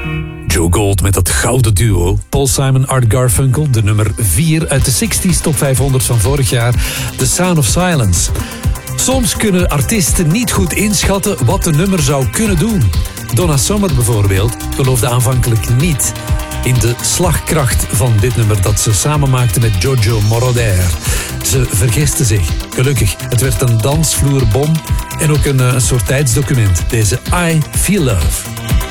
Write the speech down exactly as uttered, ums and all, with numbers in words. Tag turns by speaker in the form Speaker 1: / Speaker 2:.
Speaker 1: Joe Gold met dat gouden duo. Paul Simon, Art Garfunkel, de nummer vier uit de zestig Top vijfhonderd van vorig jaar. The Sound of Silence. Soms kunnen artiesten niet goed inschatten wat de nummer zou kunnen doen. Donna Summer bijvoorbeeld geloofde aanvankelijk niet in de slagkracht van dit nummer dat ze samen maakte met Giorgio Moroder. Ze vergiste zich. Gelukkig, het werd een dansvloerbom en ook een, een soort tijdsdocument. Deze I Feel Love.